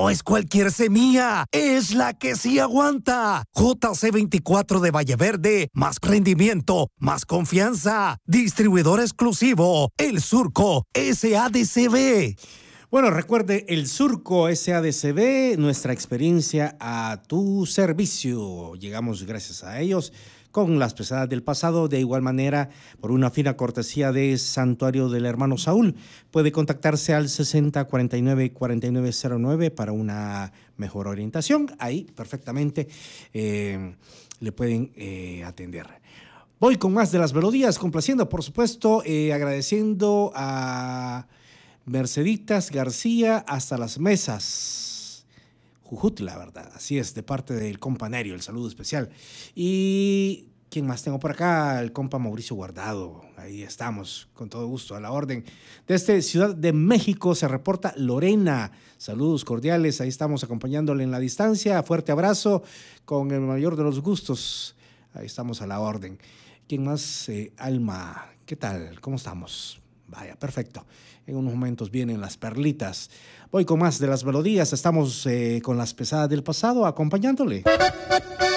no es cualquier semilla, es la que sí aguanta. JC24 de Valleverde, más rendimiento, más confianza. Distribuidor exclusivo, El Surco SADCB. Bueno, recuerde, El Surco SADCB, nuestra experiencia a tu servicio. Llegamos gracias a ellos con las pesadas del pasado. De igual manera, por una fina cortesía de Santuario del Hermano Saúl, puede contactarse al 6049-4909 para una mejor orientación. Ahí perfectamente le pueden atender. Voy con más de las melodías, complaciendo, por supuesto, agradeciendo a Merceditas García hasta las mesas, Jujutla, ¿verdad? Así es, de parte del compa Nerio, el saludo especial. Y ¿quién más tengo por acá? El compa Mauricio Guardado. Ahí estamos, con todo gusto, a la orden. Desde Ciudad de México se reporta Lorena. Saludos cordiales, ahí estamos acompañándole en la distancia. Fuerte abrazo, con el mayor de los gustos. Ahí estamos a la orden. ¿Quién más? Alma, ¿qué tal? ¿Cómo estamos? Vaya, perfecto. En unos momentos vienen las perlitas. Voy con más de las melodías. Estamos con las pesadas del pasado acompañándole.